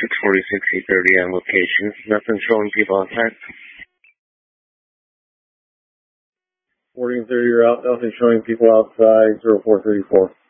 646, 830 on location. Nothing showing people outside. 40 and 30 are out. Nothing showing people outside. 0434.